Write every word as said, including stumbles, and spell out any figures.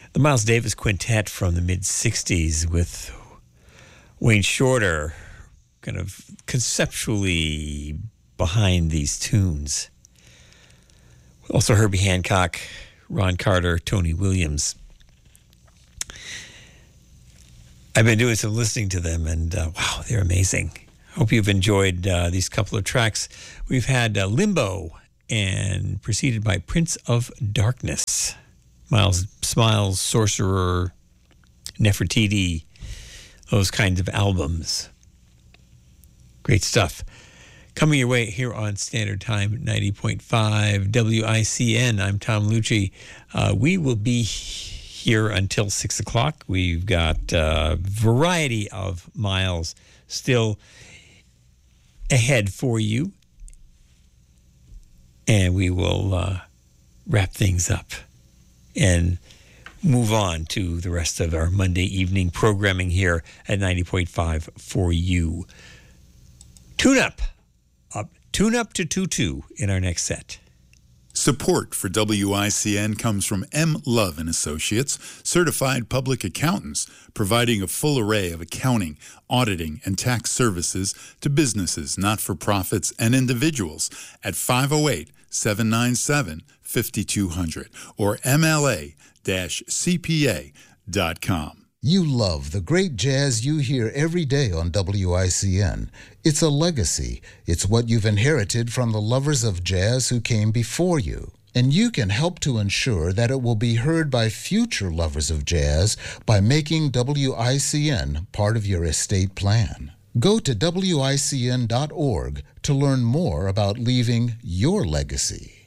The Miles Davis Quintet from the mid-sixties with Wayne Shorter kind of conceptually behind these tunes. Also Herbie Hancock, Ron Carter, Tony Williams. I've been doing some listening to them, and uh, wow, they're amazing. Hope you've enjoyed uh, these couple of tracks. We've had uh, Limbo, and preceded by Prince of Darkness. Miles Smiles, Sorcerer, Nefertiti, those kinds of albums. Great stuff. Coming your way here on Standard Time, ninety point five W I C N. I'm Tom Lucci. Uh, we will be here until six o'clock. We've got a variety of miles still ahead for you. And we will uh, wrap things up and move on to the rest of our Monday evening programming here at ninety point five for you. Tune up. up tune up to two two in our next set. Support for W I C N comes from M. Love and Associates, certified public accountants, providing a full array of accounting, auditing, and tax services to businesses, not-for-profits, and individuals at five oh eight, seven nine seven, five two zero zero or M L A C P A dot com. You love the great jazz you hear every day on W I C N. It's a legacy. It's what you've inherited from the lovers of jazz who came before you. And you can help to ensure that it will be heard by future lovers of jazz by making W I C N part of your estate plan. Go to W I C N dot org to learn more about leaving your legacy.